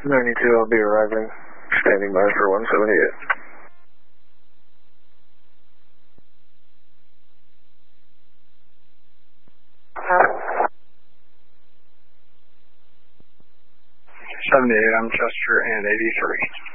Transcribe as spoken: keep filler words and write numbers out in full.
ninety-two, I'll be arriving. Standing by for one seventy-eight. seventy-eight, I'm Chester and eighty-three.